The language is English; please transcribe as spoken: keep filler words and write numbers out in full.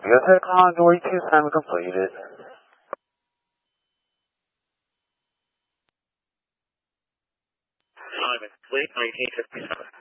Biotech Condor two time completed. Simon, late nineteen fifty-seven.